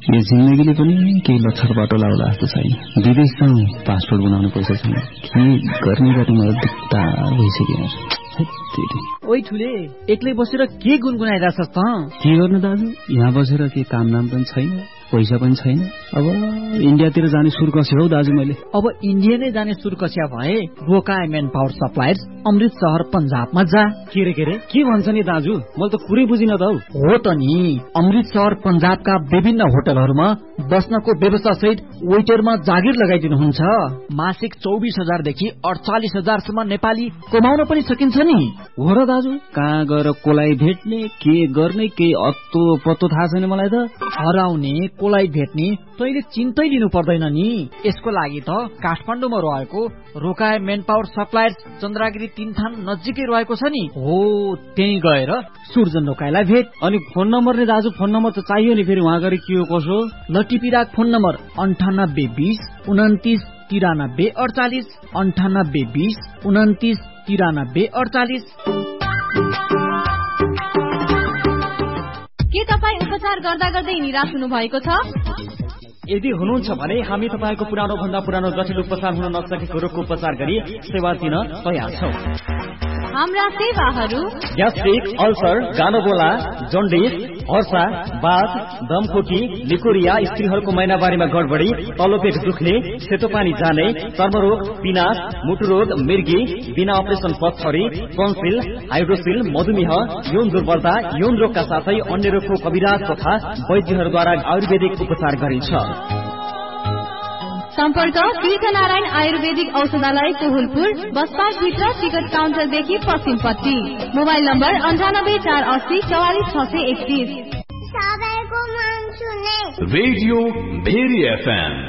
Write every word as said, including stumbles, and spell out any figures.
यो जिन्दगीले पनि केही लक्षर बाटो लाउला जस्तो छैन। विदेश जाउँ, पासपोर्ट बनाउनु पैसा छैन, के गर्ने गर्ने मलाई दिक्कत भइसक्यो। ओइ ठुले, एक्लै बसेर के गुनगुनाइरहेछस् त? के गर्नु दाजु, यहाँ बसेर के काम नाम पनि छैन, पैसा पनि छैन। अब इन्डियातिर जाने सुर कस्यो हौ दाजु मैले। अब इन्डिया नै जाने सुर कस्या भए रोकाए मेन पावर सप्लायर्स अमृत शहर पंजाबमा जा। के रे के रे के भन्छ नि दाजु, मैले त कुरै बुझिन त हौ। हो त नि, अमृत शहर पंजाबका विभिन्न होटलहरूमा बस्नको व्यवस्था सहित वेटरमा जागिर लगाइदिनुहुन्छ। मासिक चौबिस हजार देखि अडचालिस हजार सम्म नेपाली कमाउन पनि सकिन्छ नि। हो र दाजु, कहाँ गएर कोलाई भेट्ने, के गर्ने, केही अत्तो पत्तो थाहा छैन मलाई त। हराउने कोलाई भेट्ने तैले चिन्तै लिनु पर्दैन नि। यसको लागि त काठमाडौँमा रहेको रोकाए मेन पावर सप्लायर्स चन्द्रगिरी तीनथान नजिकै रहेको छ नि। हो, त्यही गएर सुर्जन रोकाएलाई भेट। अनि फोन नम्बर नि दाजु, फोन नम्बर त चाहियो नि, फेरि उहाँ गएर के हो कसो। लटिपिराक फोन नम्बर अन्ठानब्बे बीस उन्तिस तिरानब्बे अडचालिस अन्ठानब्बे बीस उन्तिस तिरानब्बे अडचालिस। के तपाईँ उपचार गर्दा गर्दै निराश हुनु भएको छ? यदि हुनुहुन्छ भने हामी तपाईँको पुरानो भन्दा पुरानो जटिल उपचार हुन नसकेको रोगको उपचार गरी सेवा दिन तयार छौँ। हाम्रा सेवाहरू ग्यास्ट्रिक, अल्सर, गानोबोला, जन्डिस, हर्सा, बाथ, दमखोटी, लिकोरिया, स्त्रीहरूको महिनावारीमा गडबडी, तल्लो पेट दुख्ने, सेतो पानी जाने, चर्मरोग, पिनास, मुटुरोग, मिर्गी, बिना अपरेसन पत्थरी, टन्सिल, हाइड्रोसिल, मधुमेह, यौन दुर्बलता, यौन रोगका साथै अन्य रोगको कविराज तथा वैद्यहरूद्वारा आयुर्वेदिक उपचार गरिन्छ। सम्पर्क तीर्थनारायण आयुर्वेदिक औषधालय कोहुलपुर, बसपास भित्र टिकट काउन्टरदेखि पश्चिमपट्टि। मोबाइल नम्बर अन्ठानब्बे चार अस्सी चौवालिस छ सय एकतिस। Radio very FM